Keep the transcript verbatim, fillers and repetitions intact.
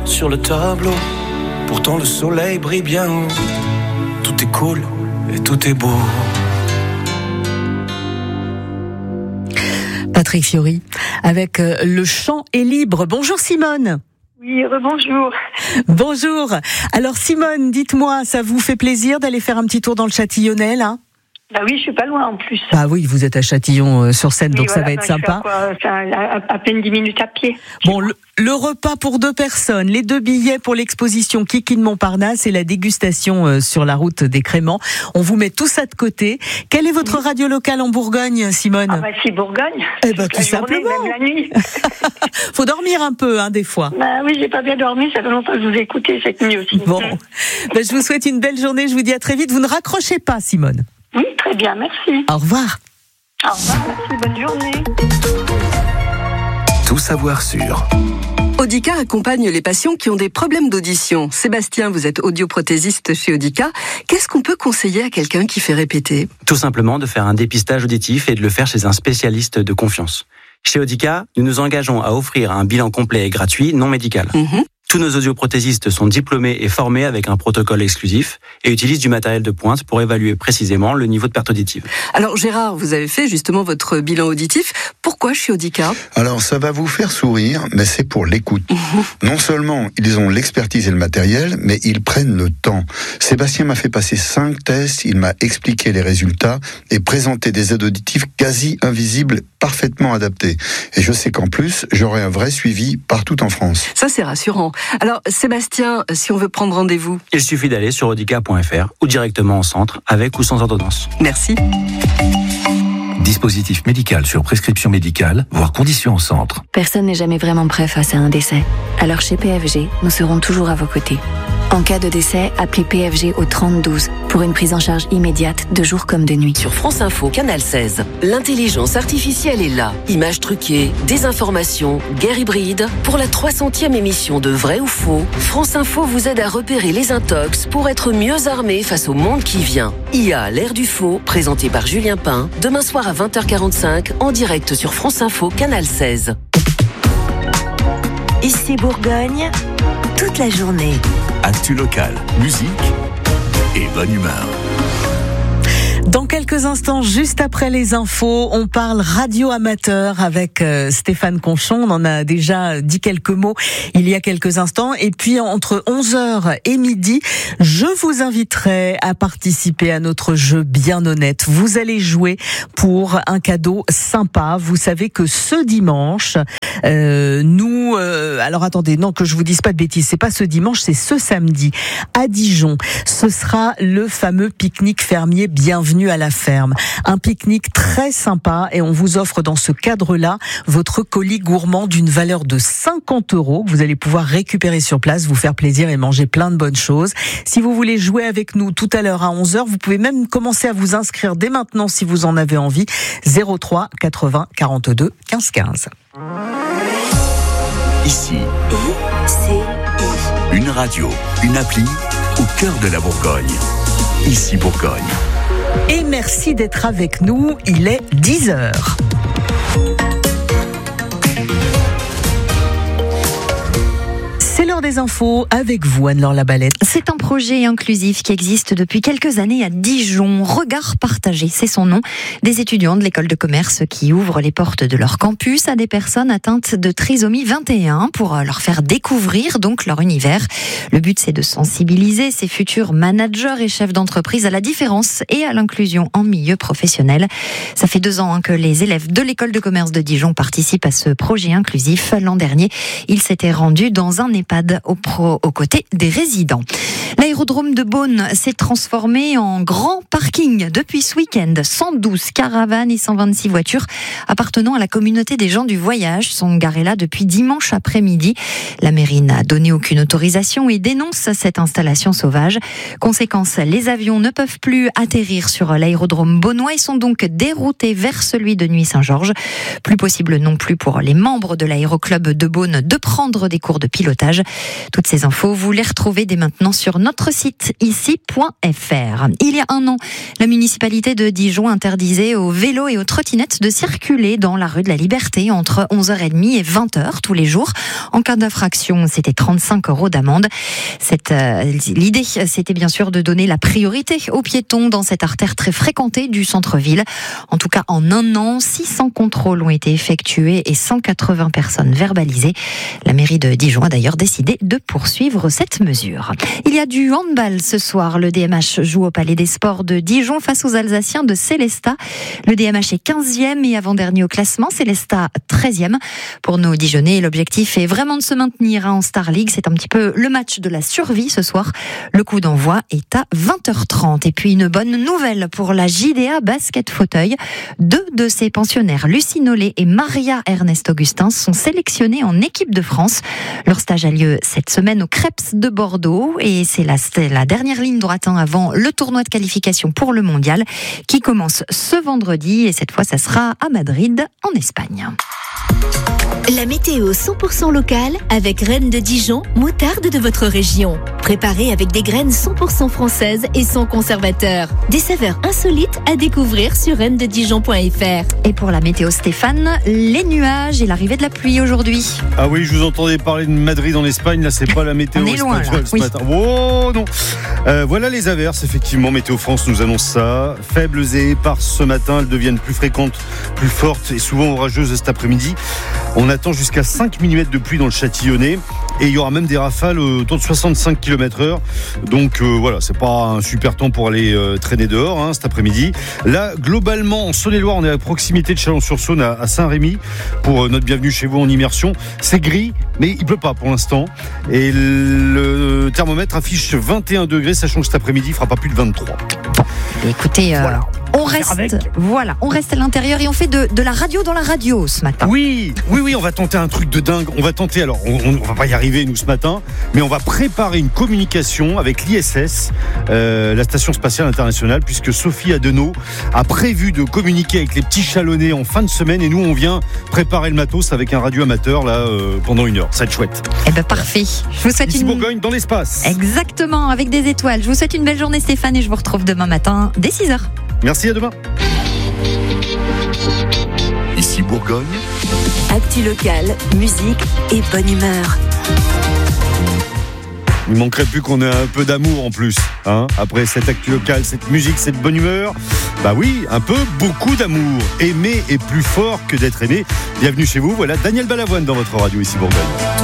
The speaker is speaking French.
sur le tableau. Pourtant le soleil brille bien haut. Tout est cool et tout est beau. Patrick Fiori, avec Le Chant est libre. Bonjour Simone. Oui, rebonjour. Bonjour. Alors Simone, dites-moi, ça vous fait plaisir d'aller faire un petit tour dans le Châtillonnais, là ? Bah oui, je suis pas loin en plus. Ah oui, vous êtes à Châtillon-sur-Seine, oui, donc voilà, ça va être sympa. C'est à, à peine dix minutes à pied. Bon, le, le repas pour deux personnes, les deux billets pour l'exposition Kiki de Montparnasse et la dégustation euh, sur la route des Créments. On vous met tout ça de côté. Quelle est votre oui. radio locale en Bourgogne, Simone ? Ah bah c'est Bourgogne. Eh bah tout la simplement. Journée, même la nuit. Faut dormir un peu, hein, des fois. Bah oui, j'ai pas bien dormi, ça fait longtemps que je vous ai écouté cette nuit aussi. Bon, bah, je vous souhaite une belle journée, je vous dis à très vite. Vous ne raccrochez pas, Simone. Oui, très bien, merci. Au revoir. Au revoir, merci, bonne journée. Tout savoir sur... Audica accompagne les patients qui ont des problèmes d'audition. Sébastien, vous êtes audioprothésiste chez Audica. Qu'est-ce qu'on peut conseiller à quelqu'un qui fait répéter ? Tout simplement de faire un dépistage auditif et de le faire chez un spécialiste de confiance. Chez Audica, nous nous engageons à offrir un bilan complet et gratuit, non médical. Mmh. Tous nos audioprothésistes sont diplômés et formés avec un protocole exclusif et utilisent du matériel de pointe pour évaluer précisément le niveau de perte auditive. Alors Gérard, vous avez fait justement votre bilan auditif. Pourquoi chez Audica ? Alors ça va vous faire sourire, mais c'est pour l'écoute. Mmh. Non seulement ils ont l'expertise et le matériel, mais ils prennent le temps. Sébastien m'a fait passer cinq tests, il m'a expliqué les résultats et présenté des aides auditives quasi invisibles, parfaitement adaptées. Et je sais qu'en plus, j'aurai un vrai suivi partout en France. Ça c'est rassurant. Alors Sébastien, si on veut prendre rendez-vous, il suffit d'aller sur audica point f r ou directement en centre, avec ou sans ordonnance. Merci. Dispositif médical sur prescription médicale, voire conditions au centre. Personne n'est jamais vraiment prêt face à un décès. Alors chez P F G, nous serons toujours à vos côtés. En cas de décès, appelez P F G au trente douze pour une prise en charge immédiate de jour comme de nuit. Sur France Info, Canal seize, l'intelligence artificielle est là. Images truquées, désinformation, guerre hybride. Pour la trois centième émission de Vrai ou Faux, France Info vous aide à repérer les intox pour être mieux armé face au monde qui vient. I A, l'ère du faux, présenté par Julien Pain, demain soir à vingt heures quarante-cinq, en direct sur France Info, Canal seize. Ici Bourgogne, toute la journée. Actu locale, musique et bonne humeur. Dans quelques instants, juste après les infos, on parle radio amateur avec euh, Stéphane Conchon. On en a déjà dit quelques mots il y a quelques instants. Et puis, entre onze heures et midi, je vous inviterai à participer à notre jeu bien honnête. Vous allez jouer pour un cadeau sympa. Vous savez que ce dimanche, euh, nous... Euh, alors attendez, non, que je vous dise pas de bêtises. C'est pas ce dimanche, c'est ce samedi. À Dijon, ce sera le fameux pique-nique fermier Bienvenue à la ferme. Un pique-nique très sympa et on vous offre dans ce cadre-là votre colis gourmand d'une valeur de cinquante euros que vous allez pouvoir récupérer sur place, vous faire plaisir et manger plein de bonnes choses. Si vous voulez jouer avec nous tout à l'heure à onze heures, vous pouvez même commencer à vous inscrire dès maintenant si vous en avez envie. zéro trois quatre-vingts quarante-deux quinze quinze. Ici, I C I. Une radio, une appli au cœur de la Bourgogne. Ici Bourgogne. Et merci d'être avec nous, il est dix heures. C'est l'heure des infos avec vous, Anne-Laure Labalette. C'est un projet inclusif qui existe depuis quelques années à Dijon. Regard partagé, c'est son nom. Des étudiants de l'école de commerce qui ouvrent les portes de leur campus à des personnes atteintes de trisomie vingt et un pour leur faire découvrir donc leur univers. Le but, c'est de sensibiliser ces futurs managers et chefs d'entreprise à la différence et à l'inclusion en milieu professionnel. Ça fait deux ans hein, que les élèves de l'école de commerce de Dijon participent à ce projet inclusif. L'an dernier, ils s'étaient rendus dans un EHPAD Au pro, aux côtés des résidents. L'aérodrome de Beaune s'est transformé en grand parking depuis ce week-end. cent douze caravanes et cent vingt-six voitures appartenant à la communauté des gens du voyage sont garées là depuis dimanche après-midi. La mairie n'a donné aucune autorisation et dénonce cette installation sauvage. Conséquence, les avions ne peuvent plus atterrir sur l'aérodrome beaunois et sont donc déroutés vers celui de Nuits-Saint-Georges. Plus possible non plus pour les membres de l'aéroclub de Beaune de prendre des cours de pilotage. Toutes ces infos, vous les retrouvez dès maintenant sur notre site ici point f r. Il y a un an, la municipalité de Dijon interdisait aux vélos et aux trottinettes de circuler dans la rue de la Liberté entre onze heures trente et vingt heures tous les jours. En cas d'infraction, c'était trente-cinq euros d'amende. Cette, euh, l'idée, c'était bien sûr de donner la priorité aux piétons dans cette artère très fréquentée du centre-ville. En tout cas, en un an, six cents contrôles ont été effectués et cent quatre-vingts personnes verbalisées. La mairie de Dijon a d'ailleurs décidé de poursuivre cette mesure. Il y a du handball ce soir. Le D M H joue au Palais des Sports de Dijon face aux Alsaciens de Célestat. Le D M H est quinzième et avant-dernier au classement, Célestat treizième. Pour nos Dijonnais, l'objectif est vraiment de se maintenir en Star League. C'est un petit peu le match de la survie ce soir. Le coup d'envoi est à vingt heures trente. Et puis une bonne nouvelle pour la J D A Basket Fauteuil. Deux de ses pensionnaires, Lucie Nollet et Maria Ernest Augustin, sont sélectionnés en équipe de France. Leur stage a lieu cette semaine au Crêpes de Bordeaux et c'est la, c'est la dernière ligne droite hein, avant le tournoi de qualification pour le mondial qui commence ce vendredi et cette fois ça sera à Madrid en Espagne. La météo cent pour cent locale avec Reine de Dijon, moutarde de votre région. Préparée avec des graines cent pour cent françaises et sans conservateur. Des saveurs insolites à découvrir sur reine de dijon point f r. Et pour la météo Stéphane, les nuages et l'arrivée de la pluie aujourd'hui. Ah oui, je vous entendais parler de Madrid en Espagne, là c'est pas la météo On est loin, espagnole là. ce Oui. matin. Oh non euh, Voilà les averses, effectivement, Météo France nous annonce ça. Faibles et éparses ce matin, elles deviennent plus fréquentes, plus fortes et souvent orageuses cet après-midi. On attend jusqu'à cinq millimètres de pluie dans le Châtillonnais et il y aura même des rafales autour de soixante-cinq kilomètres heure. Donc euh, voilà, c'est pas un super temps pour aller euh, traîner dehors hein, cet après-midi. Là, globalement, en Saône-et-Loire, on est à proximité de Chalon-sur-Saône à, à Saint-Rémy pour euh, notre bienvenue chez vous en immersion. C'est gris, mais il pleut pas pour l'instant. Et le thermomètre affiche vingt et un degrés, sachant que cet après-midi, il fera pas plus de vingt-trois. Écoutez, euh, Voilà. on reste, voilà, on reste à l'intérieur et on fait de, de la radio dans la radio ce matin. Oui, oui, oui, on va tenter un truc de dingue. On va tenter, alors, on, on va pas y arriver nous ce matin, mais on va préparer une communication avec l'I S S, euh, la Station Spatiale Internationale, puisque Sophie Adenau a prévu de communiquer avec les petits Chalonnais en fin de semaine, et nous on vient préparer le matos avec un radio amateur là euh, pendant une heure. Ça va être chouette. Eh ben parfait. Je vous souhaite Ici une Bourgogne dans l'espace. Exactement, avec des étoiles. Je vous souhaite une belle journée Stéphane et je vous retrouve demain matin dès six heures. Merci, à demain. Ici Bourgogne. Actu locale, musique et bonne humeur. Il manquerait plus qu'on ait un peu d'amour en plus, hein. Après cette actu locale, cette musique, cette bonne humeur, bah oui, un peu, beaucoup d'amour. Aimer est plus fort que d'être aimé. Bienvenue chez vous, voilà Daniel Balavoine dans votre radio ici Bourgogne.